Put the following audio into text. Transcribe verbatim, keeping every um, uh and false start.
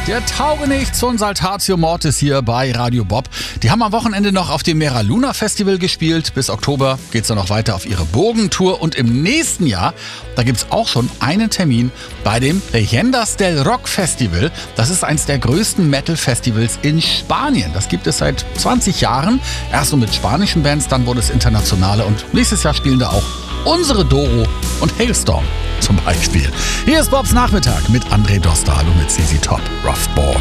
Der Taugenichts von Saltatio Mortis hier bei Radio Bob. Die haben am Wochenende noch auf dem Mera Luna Festival gespielt. Bis Oktober geht's dann noch weiter auf ihre Burgentour. Und im nächsten Jahr, da gibt's auch schon einen Termin bei dem Leyendas del Rock Festival. Das ist eins der größten Metal-Festivals in Spanien. Das gibt es seit zwanzig Jahren. Erst so mit spanischen Bands, dann wurde es internationaler. Und nächstes Jahr spielen da auch unsere Doro und Hailstorm zum Beispiel. Hier ist Bobs Nachmittag mit André Dostal und mit C C Top, Rough Boy.